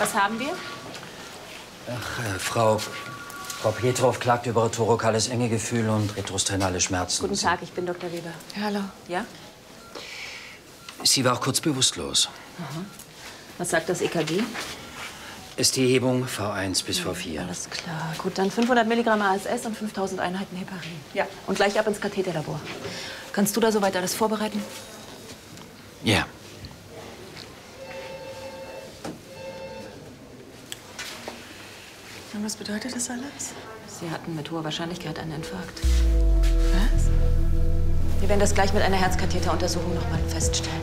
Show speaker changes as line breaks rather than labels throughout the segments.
Was haben wir?
Ach, Frau Petrov klagt über thorokales Engegefühl und retrosternale Schmerzen.
Guten Tag, ich bin Dr. Weber.
Ja, hallo.
Ja?
Sie war auch kurz bewusstlos.
Aha. Was sagt das EKG?
Ist die Hebung V1 bis V4.
Alles klar. Gut, dann 500 Milligramm ASS und 5000 Einheiten Heparin. Ja. Und gleich ab ins Katheterlabor. Kannst du da soweit alles vorbereiten?
Ja.
Und was bedeutet das alles?
Sie hatten mit hoher Wahrscheinlichkeit einen Infarkt.
Was?
Wir werden das gleich mit einer Herzkatheteruntersuchung noch mal feststellen.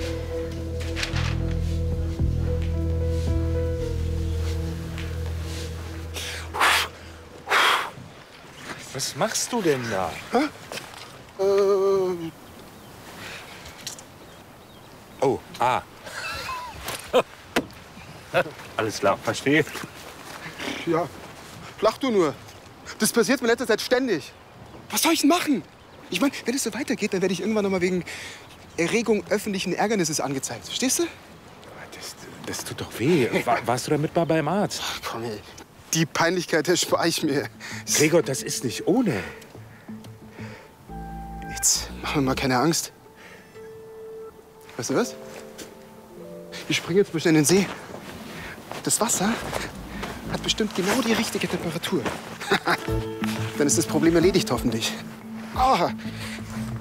Was machst du denn da?
Hä?
Oh, Alles klar, verstehe.
Ja, lach du nur. Das passiert mir in letzter Zeit ständig. Was soll ich denn machen? Ich meine, wenn es so weitergeht, dann werde ich irgendwann noch mal wegen Erregung öffentlichen Ärgernisses angezeigt. Verstehst du?
Das tut doch weh. Warst du damit mal beim Arzt?
Ach, komm, ey. Die Peinlichkeit erspare ich mir.
Gregor, das ist nicht ohne.
Jetzt mach mir mal keine Angst. Weißt du was? Wir springen jetzt mal schnell in den See. Das Wasser hat bestimmt genau die richtige Temperatur. Dann ist das Problem erledigt, hoffentlich. Ah,